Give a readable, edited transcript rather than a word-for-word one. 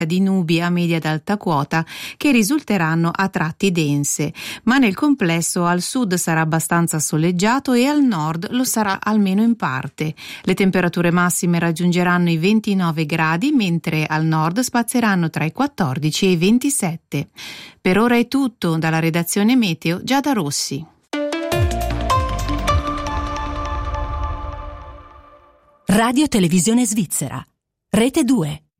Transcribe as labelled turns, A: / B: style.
A: di nubi a media ed alta quota che risulteranno a tratti dense, ma nel complesso al sud sarà abbastanza soleggiato e al nord lo sarà almeno in parte. Le temperature massime raggiungeranno i 29 gradi, mentre al nord spazieranno tra i 14 e i 27. Per ora è tutto, dalla redazione Meteo Giada Rossi.
B: Radio Televisione Svizzera, Rete 2.